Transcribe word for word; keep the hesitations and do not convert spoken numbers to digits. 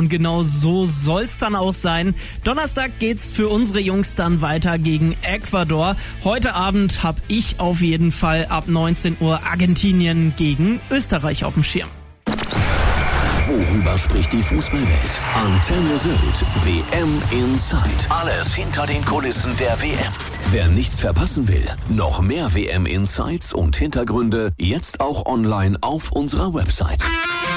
und genau so soll's dann auch sein. Donnerstag geht's für unsere Jungs dann weiter gegen Ecuador. Heute Abend habe ich auf jeden Fall ab neunzehn Uhr Argentinien gegen Österreich auf dem Schirm. Worüber spricht die Fußballwelt? Antenne Sylt, W M Inside. Alles hinter den Kulissen der W M. Wer nichts verpassen will, noch mehr W M Insights und Hintergründe jetzt auch online auf unserer Website.